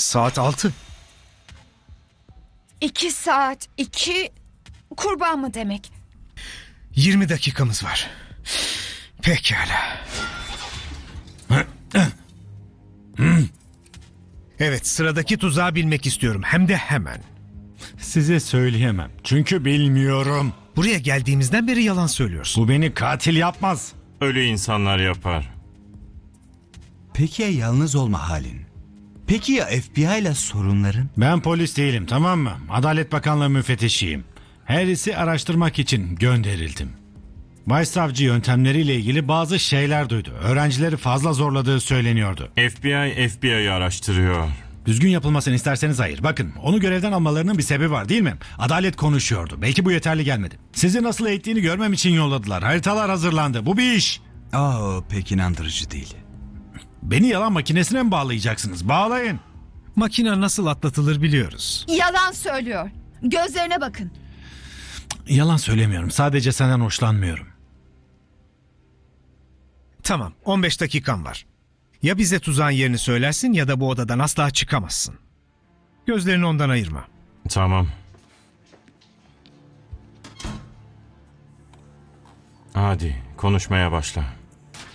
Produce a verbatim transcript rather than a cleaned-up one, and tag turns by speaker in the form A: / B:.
A: Saat altı.
B: İki saat, iki kurban mı demek?
A: Yirmi dakikamız var. Pekala. Evet, sıradaki tuzağı bilmek istiyorum. Hem de hemen.
C: Size söyleyemem. Çünkü bilmiyorum.
A: Buraya geldiğimizden beri yalan söylüyorsun.
C: Bu beni katil yapmaz.
D: Ölü insanlar yapar.
E: Peki ya yalnız olma halin? Peki ya F B I ile sorunların?
C: Ben polis değilim, tamam mı? Adalet Bakanlığı müfettişiyim. Harris'i araştırmak için gönderildim. Başsavcı yöntemleriyle ilgili bazı şeyler duydu. Öğrencileri fazla zorladığı söyleniyordu.
D: F B I, F B I'yi araştırıyor.
C: Düzgün yapılmasını isterseniz hayır. Bakın, onu görevden almalarının bir sebebi var değil mi? Adalet konuşuyordu. Belki bu yeterli gelmedi. Sizi nasıl eğittiğini görmem için yolladılar. Haritalar hazırlandı. Bu bir iş.
E: Aa, pek inandırıcı değil.
C: Beni yalan makinesine mi bağlayacaksınız? Bağlayın.
A: Makine nasıl atlatılır biliyoruz.
B: Yalan söylüyor. Gözlerine bakın.
C: Yalan söylemiyorum. Sadece senden hoşlanmıyorum.
A: Tamam, on beş dakikan var. Ya bize tuzağın yerini söylersin ya da bu odadan asla çıkamazsın. Gözlerini ondan ayırma.
D: Tamam. Hadi konuşmaya başla.